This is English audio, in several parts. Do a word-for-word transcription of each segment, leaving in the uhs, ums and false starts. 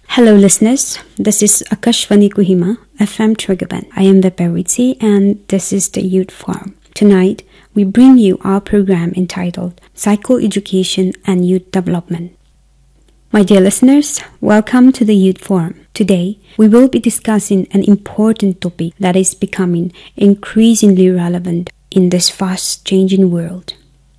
Hello listeners, this is Akashvani Kuhima, F M Triggerban. I am the Paritsi and this is the Youth Forum. Tonight, we bring you our program entitled Psychoeducation and Youth Development. My dear listeners, welcome to the Youth Forum. Today, we will be discussing an important topic that is becoming increasingly relevant in this fast-changing world: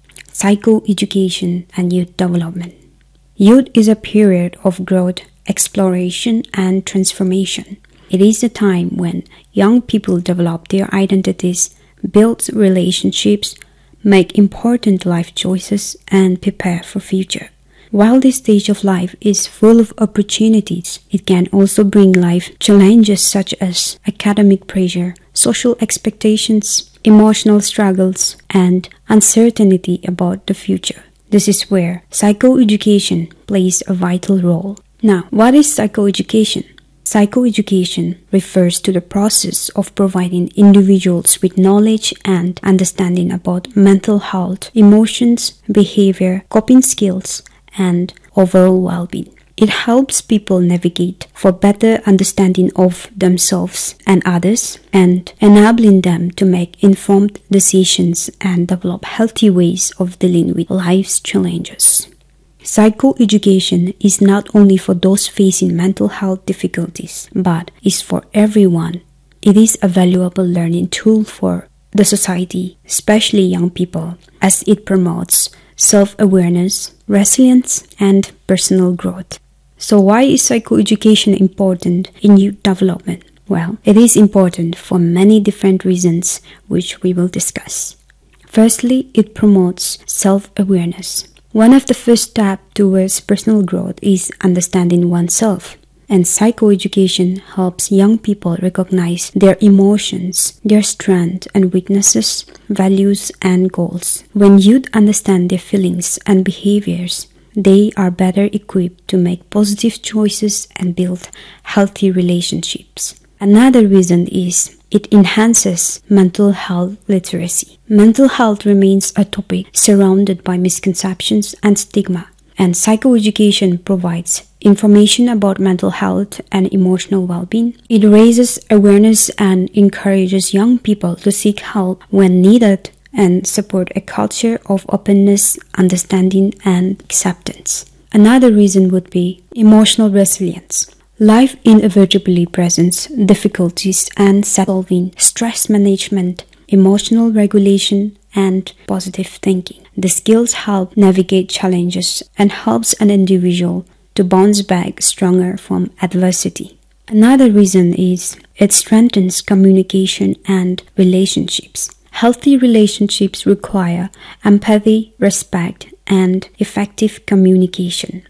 psychoeducation and youth development. Youth is a period of growth, exploration, and transformation. It is a time when young people develop their identities, build relationships, make important life choices, and prepare for future. While this stage of life is full of opportunities, it can also bring life challenges such as academic pressure, social expectations, emotional struggles, and uncertainty about the future. This is where psychoeducation plays a vital role. Now, what is psychoeducation? Psychoeducation refers to the process of providing individuals with knowledge and understanding about mental health, emotions, behavior, coping skills, and overall well-being. It helps people navigate for better understanding of themselves and others, and enabling them to make informed decisions and develop healthy ways of dealing with life's challenges. Psychoeducation is not only for those facing mental health difficulties, but is for everyone. It is a valuable learning tool for the society, especially young people, as it promotes self-awareness, resilience, and personal growth. So why is psychoeducation important in youth development? Well, it is important for many different reasons, which we will discuss. Firstly, it promotes self-awareness. One of the first steps towards personal growth is understanding oneself, and psychoeducation helps young people recognize their emotions, their strengths and weaknesses, values and goals. When youth understand their feelings and behaviors, they are better equipped to make positive choices and build healthy relationships. Another reason is it enhances mental health literacy. Mental health remains a topic surrounded by misconceptions and stigma, and psychoeducation provides information about mental health and emotional well-being. It raises awareness and encourages young people to seek help when needed and support a culture of openness, understanding, and acceptance. Another reason would be emotional resilience. Life inevitably presents difficulties and solving, stress management, emotional regulation, and positive thinking. The skills help navigate challenges and helps an individual to bounce back stronger from adversity. Another reason is it strengthens communication and relationships. Healthy relationships require empathy, respect, and effective communication.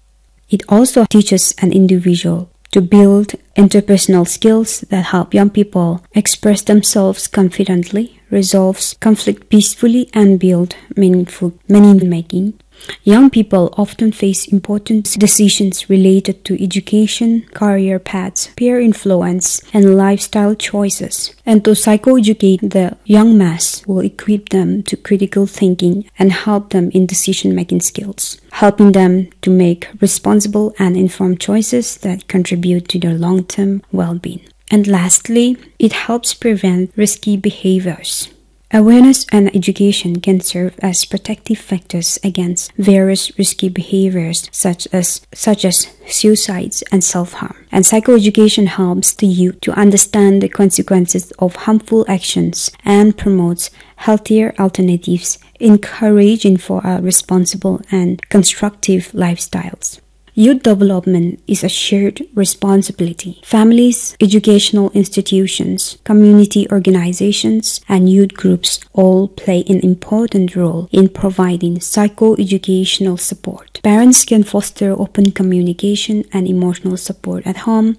It also teaches an individual to build interpersonal skills that help young people express themselves confidently, resolve conflict peacefully, and build meaningful meaning-making. Young people often face important decisions related to education, career paths, peer influence, and lifestyle choices. And to psychoeducate the young mass will equip them to critical thinking and help them in decision-making skills, helping them to make responsible and informed choices that contribute to their long-term well-being. And lastly, it helps prevent risky behaviors. Awareness and education can serve as protective factors against various risky behaviors such as such as suicides and self-harm. And psychoeducation helps the youth to understand the consequences of harmful actions and promotes healthier alternatives, encouraging for a responsible and constructive lifestyles. Youth development is a shared responsibility. Families, educational institutions, community organizations, and youth groups all play an important role in providing psychoeducational support. Parents can foster open communication and emotional support at home,